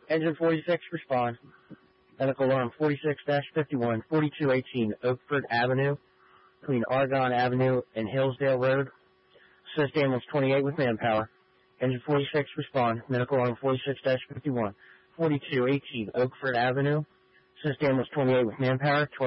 Engine 46, respond. Medical alarm 46-51, 4218 Oakford Avenue, between Argonne Avenue and Hillsdale Road. Assist ambulance 28 with manpower. Engine 46, respond. Medical alarm 46-51, 4218 Oakford Avenue. Assist ambulance 28 with manpower.